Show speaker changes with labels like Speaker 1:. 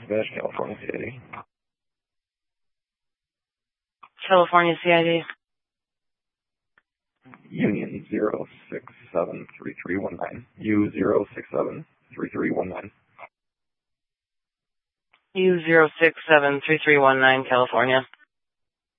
Speaker 1: Dispatch, California CID.
Speaker 2: California CID.
Speaker 1: Union 0673319. U0673319.
Speaker 2: U0673319, California.